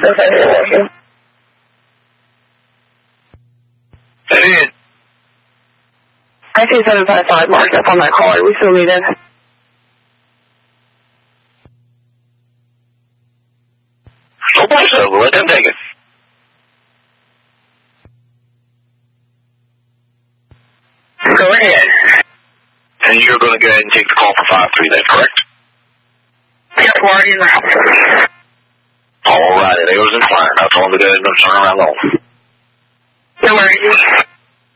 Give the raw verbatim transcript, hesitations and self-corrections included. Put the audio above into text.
Hey. I see seven five five marked up on that card. We still need it. No place over. Let them take it. Go ahead. And you're going to go ahead and take the call for five three then, correct? Yep, we're already in route. All right, there goes in fire. Now tell them to go ahead and turn around home. No worries.